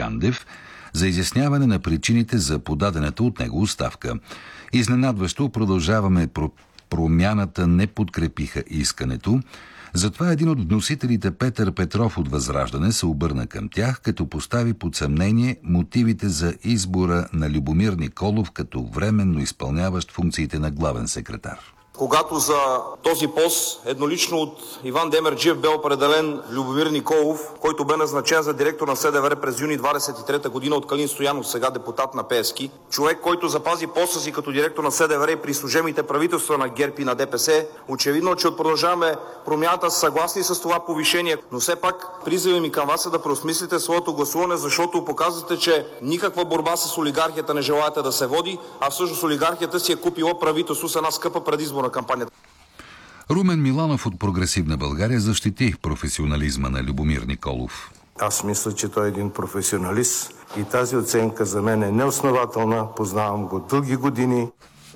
Кандев за изясняване на причините за подадената от него оставка. Изненадващо продължаваме промяната не подкрепиха искането. Затова един от вносителите, Петър Петров от Възраждане, се обърна към тях, като постави под съмнение мотивите за избора на Любомир Николов като временно изпълняващ функциите на главен секретар. Когато за този пост еднолично от Иван Демерджиев бе определен Любомир Николов, който бе назначен за директор на СДВР през юни 23 година от Калин Стоянов, сега депутат на Пеевски, човек, който запази поста си като директор на СДВР и при служебните правителства на ГЕРБ и на ДПС, очевидно, че от Продължаваме промяната са съгласни с това повишение, но все пак призивът ми към вас е да преосмислите своето гласуване, защото показвате, че никаква борба с олигархията не желаете да се води, а всъщност олигархията си е купила правителство с една скъпа предизборна кампания. Румен Миланов от Прогресивна България защити професионализма на Любомир Николов. Аз мисля, че той е един професионалист и тази оценка за мен е неоснователна. Познавам го дълги години.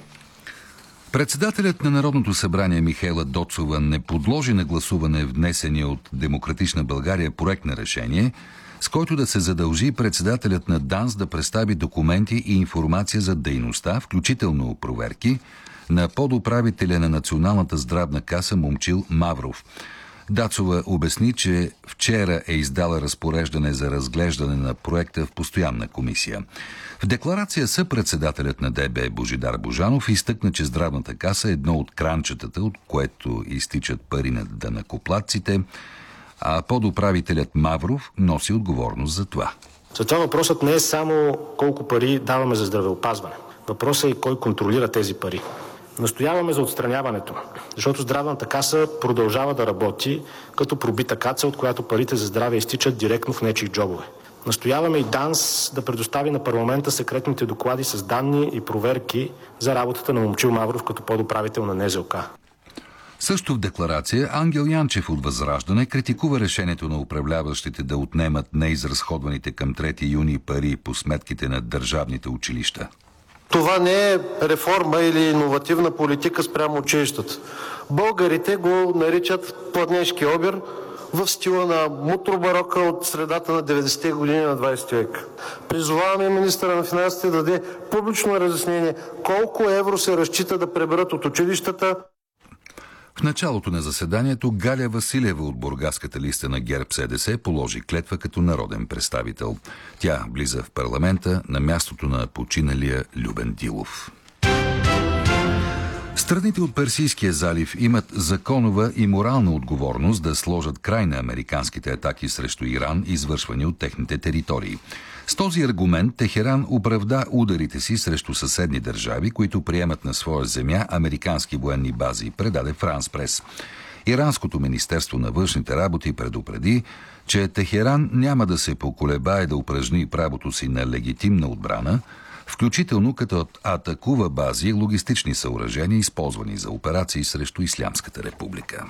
Председателят на Народното събрание Михаела Доцова не подложи на гласуване внесения от Демократична България проект на решение, с който да се задължи председателят на ДАНС да представи документи и информация за дейността, включително проверки, на подуправителя на Националната здравна каса Момчил Мавров. Дацова обясни, че вчера е издала разпореждане за разглеждане на проекта в постоянна комисия. В декларация съпредседателят на ДБ Божидар Божанов изтъкна, че здравната каса е едно от кранчетата, от което изтичат пари на данъкоплатците, а подуправителят Мавров носи отговорност за това. Затова въпросът не е само колко пари даваме за здравеопазване. Въпросът е кой контролира тези пари. Настояваме за отстраняването, защото здравната каса продължава да работи като пробита каца, от която парите за здраве изтичат директно в нечии джобове. Настояваме и ДАНС да предостави на парламента секретните доклади с данни и проверки за работата на Момчил Мавров като подуправител на НЗОК. Също в декларация Ангел Янчев от Възраждане критикува решението на управляващите да отнемат неизразходваните към 3 юни пари по сметките на държавните училища. Това не е реформа или иновативна политика спрямо училищата. Българите го наричат пладнешки обир в стила на мутробарока от средата на 90-те години на 20 век. Призоваваме министъра на финансите да даде публично разяснение колко евро се разчита да преберат от училищата. В началото на заседанието Галя Василева от бургаската листа на ГЕРБ-СДС положи клетва като народен представител. Тя влиза в парламента на мястото на починалия Любен Дилов. Страните от Персийския залив имат законова и морална отговорност да сложат край на американските атаки срещу Иран, извършвани от техните територии. С този аргумент Техеран оправда ударите си срещу съседни държави, които приемат на своя земя американски военни бази, предаде Франс Прес. Иранското министерство на външните работи предупреди, че Техеран няма да се поколебае да упражни правото си на легитимна отбрана, включително като атакува бази и логистични съоръжения, използвани за операции срещу Ислямската република.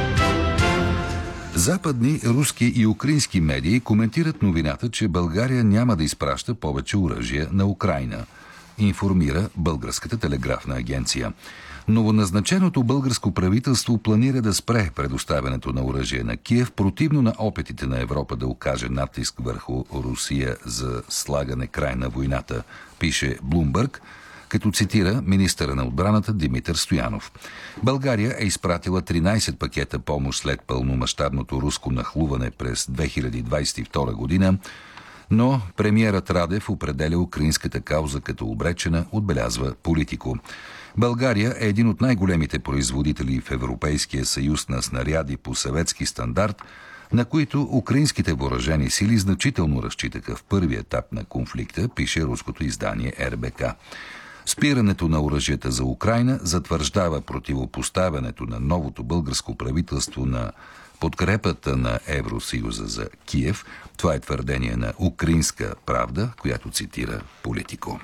Западни, руски и украински медии коментират новината, че България няма да изпраща повече оръжие на Украйна, информира Българската телеграфна агенция. Новоназначеното българско правителство планира да спре предоставянето на оръжие на Киев, противно на опитите на Европа да окаже натиск върху Русия за слагане край на войната, пише Блумбърг, като цитира министъра на отбраната Димитър Стоянов. България е изпратила 13 пакета помощ след пълномащабното руско нахлуване през 2022 година, но премиерът Радев определя украинската кауза като обречена, отбелязва Политико. България е един от най-големите производители в Европейския съюз на снаряди по съветски стандарт, на които украинските въоръжени сили значително разчитаха в първия етап на конфликта, пише руското издание РБК. Спирането на оръжията за Украйна затвърждава противопоставянето на новото българско правителство на подкрепата на Евросъюза за Киев. Това е твърдение на Украинска правда, която цитира Политико.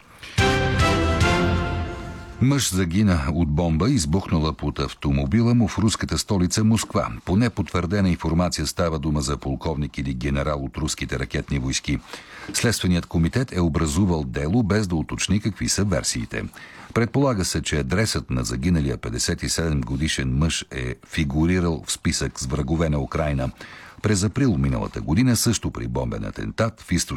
Мъж загина от бомба, избухнала под автомобила му в руската столица Москва. По непотвърдена информация става дума за полковник или генерал от руските ракетни войски. Следственият комитет е образувал дело, без да уточни какви са версиите. Предполага се, че адресът на загиналия 57-годишен мъж е фигурирал в списък с врагове на Украйна. През април миналата година, също при бомбен атентат в източна